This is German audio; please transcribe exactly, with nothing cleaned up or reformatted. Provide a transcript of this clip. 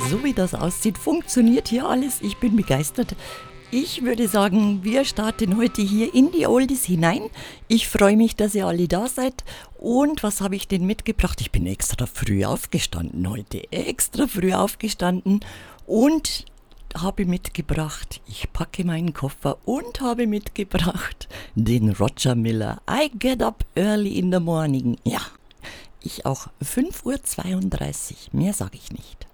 So wie das aussieht, funktioniert hier alles. Ich bin begeistert. Ich würde sagen, wir starten heute hier in die Oldies hinein. Ich freue mich, dass ihr alle da seid. Und was habe ich denn mitgebracht? Ich bin extra früh aufgestanden heute. Extra früh aufgestanden und habe mitgebracht, ich packe meinen Koffer und habe mitgebracht den Roger Miller. I get up early in the morning. Ja, ich auch. fünf Uhr zweiunddreißig, mehr sage ich nicht.